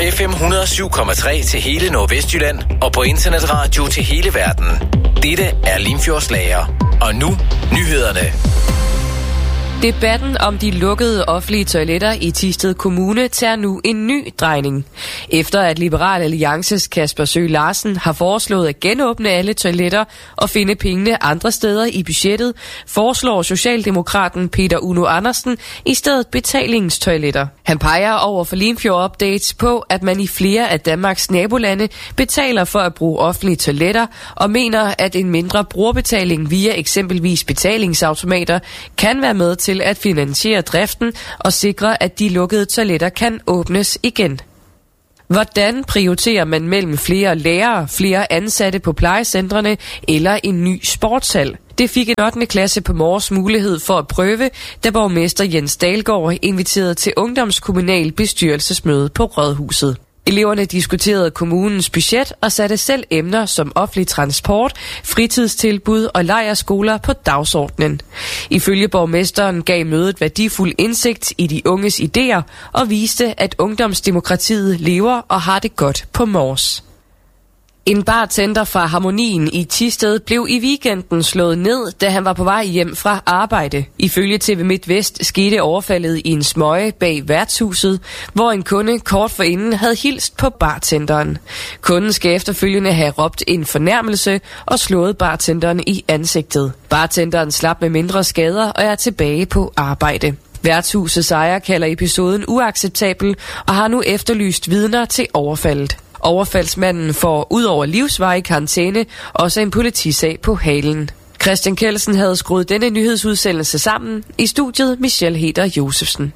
FM 107,3 til hele Nordvestjylland og på internetradio til hele verden. Dette er Limfjordslager. Og nu nyhederne. Debatten om de lukkede offentlige toiletter i Thisted Kommune tager nu en ny drejning. Efter at Liberal Alliances Kasper Søe Larsen har foreslået at genåbne alle toiletter og finde pengene andre steder i budgettet, foreslår Socialdemokraten Peter Uno Andersen i stedet betalingstoiletter. Han peger over for Limfjord Updates på, at man i flere af Danmarks nabolande betaler for at bruge offentlige toiletter og mener, at en mindre brugerbetaling via eksempelvis betalingsautomater kan være med til at finansiere driften og sikre, at de lukkede toiletter kan åbnes igen. Hvordan prioriterer man mellem flere lærere, flere ansatte på plejecentrene eller en ny sportshal? Det fik en 8. klasse på Mors mulighed for at prøve, da borgmester Jens Dahlgaard inviterede til ungdomskommunal bestyrelsesmøde på Rådhuset. Eleverne diskuterede kommunens budget og satte selv emner som offentlig transport, fritidstilbud og lejrskoler på dagsordenen. Ifølge borgmesteren gav mødet værdifuld indsigt i de unges idéer og viste, at ungdomsdemokratiet lever og har det godt på Mors. En bartender fra Harmonien i Thisted blev i weekenden slået ned, da han var på vej hjem fra arbejde. Ifølge TV MidtVest skete overfaldet i en smøge bag værtshuset, hvor en kunde kort forinden havde hilst på bartenderen. Kunden skal efterfølgende have råbt en fornærmelse og slået bartenderen i ansigtet. Bartenderen slap med mindre skader og er tilbage på arbejde. Værtshusets ejer kalder episoden uacceptabel og har nu efterlyst vidner til overfaldet. Overfaldsmanden får ud over livsvarig karantæne også en politisag på halen. Christian Kelsen havde skruet denne nyhedsudsendelse sammen. I studiet Michelle Heder Josefsen.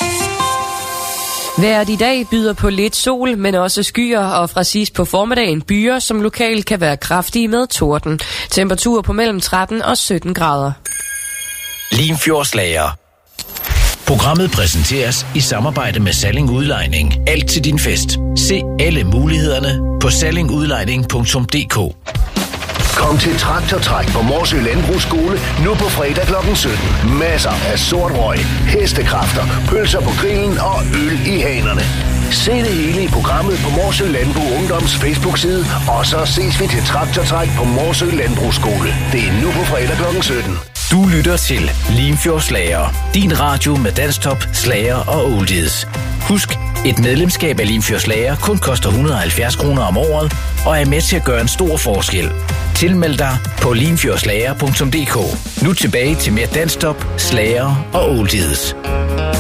Vejret i dag byder på lidt sol, men også skyer og fra sidst på formiddagen byer, som lokalt kan være kraftige med torden. Temperatur på mellem 13 og 17 grader. Limfjordslager. Programmet præsenteres i samarbejde med Salling Udlejning. Alt til din fest. Se alle mulighederne på sallingudlejning.dk. Kom til Traktortræk på Morsø Landbrugsskole nu på fredag kl. 17. Masser af sort røg, hestekræfter, pølser på grillen og øl i hanerne. Se det hele i programmet på Morsø Landbrug Ungdoms Facebook-side, og så ses vi til Traktortræk på Morsø Landbrugsskole. Det er nu på fredag kl. 17. Du lytter til Limfjordslager. Din radio med dansktop, slager og oldies. Husk, et medlemskab af Limfjordslager kun koster 170 kroner om året og er med til at gøre en stor forskel. Tilmeld dig på limfjordslager.dk. Nu tilbage til mere dansktop, slager og oldies.